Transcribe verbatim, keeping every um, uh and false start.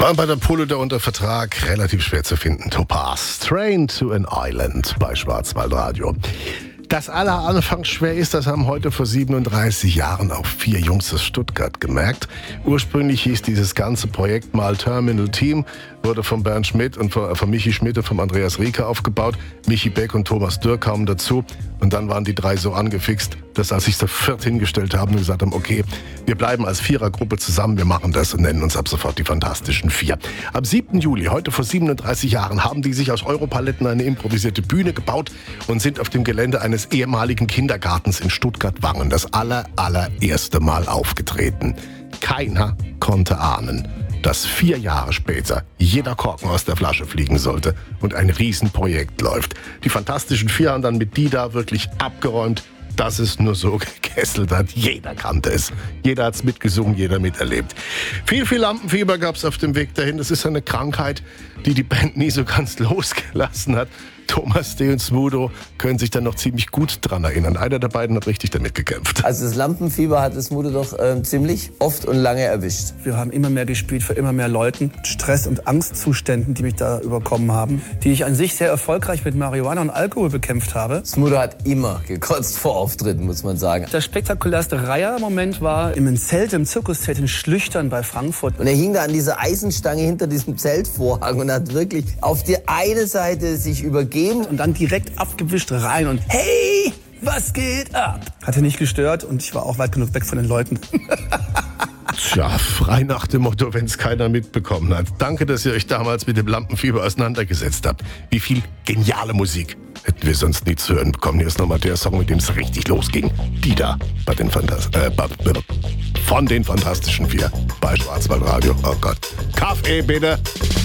Waren bei der Polo da unter Vertrag, relativ schwer zu finden. Topaz, Train to an Island bei Schwarzwaldradio. Dass aller Anfang schwer ist, das haben heute vor siebenunddreißig Jahren auch vier Jungs aus Stuttgart gemerkt. Ursprünglich hieß dieses ganze Projekt mal Terminal Team, wurde von Bernd Schmidt und von, von Michi Schmidt und von Andreas Rieke aufgebaut. Michi Beck und Thomas Dürr kamen dazu und dann waren die drei so angefixt, dass als sich zu viert hingestellt haben und gesagt haben, okay, wir bleiben als Vierergruppe zusammen, wir machen das und nennen uns ab sofort die Fantastischen Vier. Am siebten Juli, heute vor siebenunddreißig Jahren, haben die sich aus Europaletten eine improvisierte Bühne gebaut und sind auf dem Gelände eines ehemaligen Kindergartens in Stuttgart-Wangen das aller, allererste Mal aufgetreten. Keiner konnte ahnen, dass vier Jahre später jeder Korken aus der Flasche fliegen sollte und ein Riesenprojekt läuft. Die Fantastischen Vier haben dann mit Dida wirklich abgeräumt, dass es nur so gekesselt hat. Jeder kannte es. Jeder hat's mitgesungen, jeder miterlebt. Viel, viel Lampenfieber gab's auf dem Weg dahin. Das ist eine Krankheit, die die Band nie so ganz losgelassen hat. Thomas D. und Smudo können sich dann noch ziemlich gut dran erinnern. Einer der beiden hat richtig damit gekämpft. Also das Lampenfieber hat Smudo doch äh, ziemlich oft und lange erwischt. Wir haben immer mehr gespielt für immer mehr Leuten. Stress- und Angstzuständen, die mich da überkommen haben, die ich an sich sehr erfolgreich mit Marihuana und Alkohol bekämpft habe. Smudo hat immer gekotzt vor Auftritten, muss man sagen. Der spektakulärste Reiher-Moment war im Zelt, im Zirkuszelt in Schlüchtern bei Frankfurt. Und er hing da an dieser Eisenstange hinter diesem Zeltvorhang und hat wirklich auf die eine Seite sich übergeben und dann direkt abgewischt rein und hey, was geht ab? Hatte nicht gestört und ich war auch weit genug weg von den Leuten. Tja, frei nach dem Motto, wenn es keiner mitbekommen hat. Danke, dass ihr euch damals mit dem Lampenfieber auseinandergesetzt habt. Wie viel geniale Musik hätten wir sonst nie zu hören bekommen. Hier ist nochmal der Song, mit dem es richtig losging. Dida bei den Fantas äh, von den Fantastischen Vier bei Schwarzwaldradio. Oh Gott. Kaffee bitte.